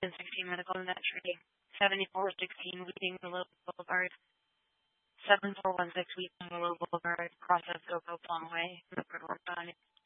16 Medical Net Trading, 7416 Weeding Willow Boulevard, 7416 Weeding Willow Boulevard, Process Coco Plum Way, Liquid Organic.